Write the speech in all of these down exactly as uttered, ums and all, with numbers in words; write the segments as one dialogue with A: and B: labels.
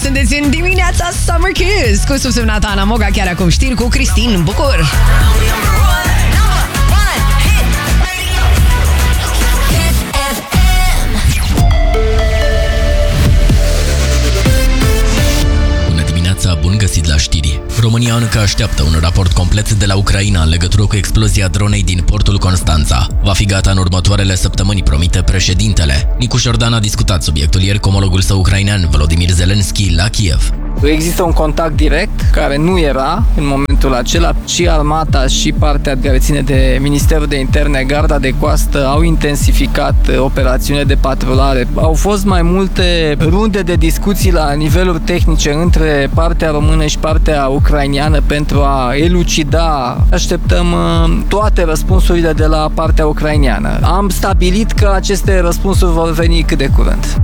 A: sunteți în dimineața Summer Kiss cu subsemnata Ana Moga, chiar acum știri cu Cristin Bucur.
B: Bun găsit la știri. România încă așteaptă un raport complet de la Ucraina în legătură cu explozia dronei din portul Constanța. Va fi gata în următoarele săptămâni, promite președintele. Nicu Șordan a discutat subiectul ieri cu omologul său ucrainean, Volodymyr Zelensky, la Kiev.
C: Există un contact direct care nu era în momentul acela. Și armata și partea care ține de Ministerul de Interne, Garda de Coastă, au intensificat operațiunile de patrulare. Au fost mai multe runde de discuții la niveluri tehnice între partea română și partea ucraineană pentru a elucida. Așteptăm toate răspunsurile de la partea ucraineană. Am stabilit că aceste răspunsuri vor veni cât de curând.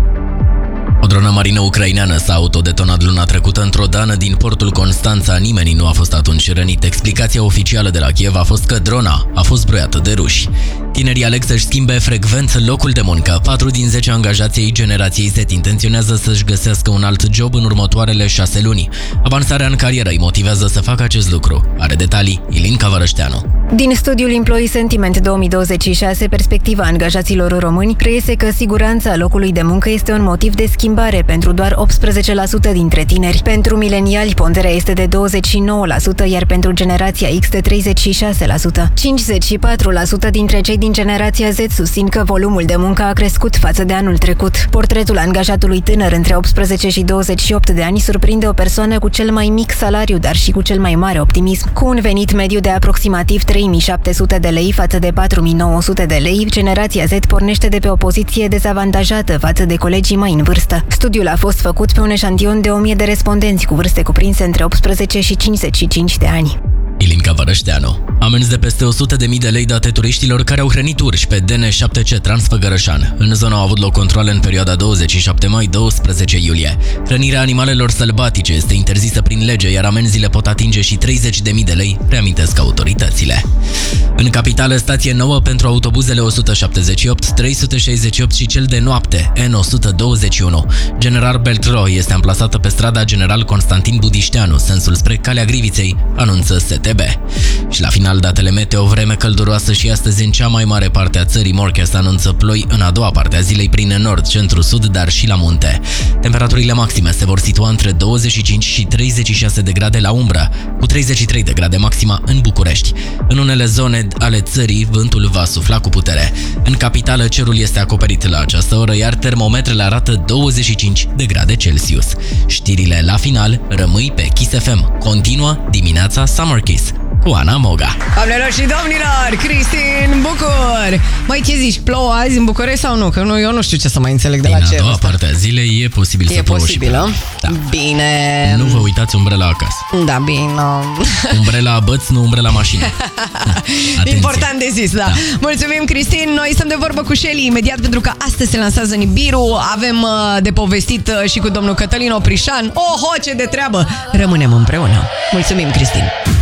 B: O dronă marină ucraineană s-a autodetonat luna trecută într-o dană din portul Constanța. Nimeni nu a fost atunci rănit. Explicația oficială de la Kiev a fost că drona a fost broiată de ruși. Tinerii aleg să-și schimbe frecvent locul de muncă. patru din zece angajații ai generației Z intenționează să-și găsească un alt job în următoarele șase luni. Avansarea în carieră îi motivează să facă acest lucru. Are detalii Ilinca Vărășteanu.
D: Din studiul Employee Sentiment două mii douăzeci și șase, perspectiva angajaților români, reiese că siguranța locului de muncă este un motiv de schimbare pentru doar optsprezece la sută dintre tineri. Pentru mileniali, ponderea este de douăzeci și nouă la sută, iar pentru generația X de treizeci și șase la sută. cincizeci și patru la sută dintre cei din generația Z susțin că volumul de muncă a crescut față de anul trecut. Portretul angajatului tânăr între optsprezece și douăzeci și opt de ani surprinde o persoană cu cel mai mic salariu, dar și cu cel mai mare optimism. Cu un venit mediu de aproximativ trei mii șapte sute de lei față de patru mii nouă sute de lei, generația Z pornește de pe o poziție dezavantajată față de colegii mai în vârstă. Studiul a fost făcut pe un eșantion de o mie de respondenți cu vârste cuprinse între optsprezece și cincizeci și cinci de ani.
B: Ilinca Vărășteanu. Amenzi de peste o sută de mii de lei date turiștilor care au hrănit urși pe D N șapte C Transfăgărășan. În zonă au avut loc controale în perioada douăzeci și șapte mai - doisprezece iulie. Hrănirea animalelor sălbatice este interzisă prin lege, iar amenzile pot atinge și treizeci de mii de lei, reamintesc autoritățile. În capitală, stație nouă pentru autobuzele o sută șaptezeci și opt, trei sute șaizeci și opt și cel de noapte, N o sută douăzeci și unu. General Belcro este amplasată pe strada General Constantin Budișteanu, sensul spre Calea Griviței, anunță S T B. Și la final, datele meteo: vreme călduroasă și astăzi în cea mai mare parte a țării. Morchest anunță ploi în a doua parte a zilei prin nord, centru, sud, dar și la munte. Temperaturile maxime se vor situa între douăzeci și cinci și treizeci și șase de grade la umbră, cu treizeci și trei de grade maxima în București. În unele zone ale țării, vântul va sufla cu putere. În capitală, cerul este acoperit la această oră, iar termometrele arată douăzeci și cinci de grade Celsius. Știrile la final, rămâi pe Kiss F M. Continuă dimineața Summer Kiss cu Ana Moga.
A: Doamnelor și domnilor, Cristin Bucur. Măi, ce zici, plouă azi în București sau nu? Că nu, eu nu știu ce să mai înțeleg de
B: Din
A: la
B: a
A: cerul
B: doua
A: ăsta.
B: parte a zilei e posibil
A: E
B: să plouă și
A: posibilă?
B: Da.
A: Bine.
B: Nu vă uitați umbrela acasă.
A: Da, bine.
B: Umbrela băț, nu umbrela mașină. Atenție.
A: Important de zis, da. da. Mulțumim, Cristin. Noi stăm de vorbă cu Shelly imediat, pentru că astăzi se lansează Nibiru. Avem uh, de povestit uh, și cu domnul Cătălin Oprișan. Oho, ce de treabă! Rămânem împreună. Mulțumim, Cristin.